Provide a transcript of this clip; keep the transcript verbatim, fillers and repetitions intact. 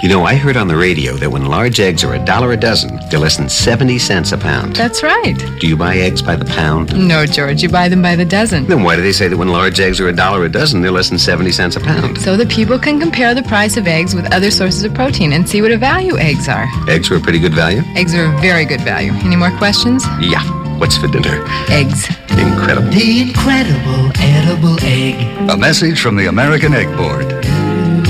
You know, I heard on the radio that when large eggs are a dollar a dozen, they're less than seventy cents a pound. That's right. Do you buy eggs by the pound? No, George, you buy them by the dozen. Then why do they say that when large eggs are a dollar a dozen, they're less than seventy cents a pound? So that people can compare the price of eggs with other sources of protein and see what a value eggs are. Eggs are a pretty good value? Eggs are a very good value. Any more questions? Yeah. What's for dinner? Eggs. Incredible. The incredible edible egg. A message from the American Egg Board.